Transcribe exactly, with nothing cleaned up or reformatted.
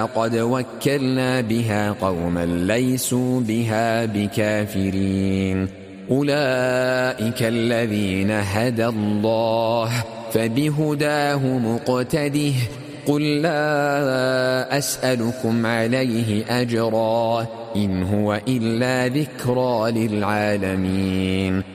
قد وكلنا بها قوما ليسوا بها بكافرين أولئك الذين هدى الله فبهداه مقتده قل لا أسألكم عليه أجرا إن هو إلا ذكرى للعالمين